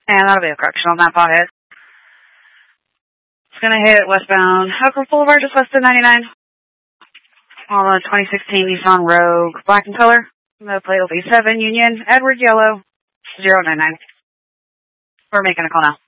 And that'll be a correction on that pothead. It's going to hit westbound Oakland Boulevard, just west of 99. On the 2016 Nissan Rogue, black in color. The plate will be 7 Union Edward Yellow 099. We're making a call now.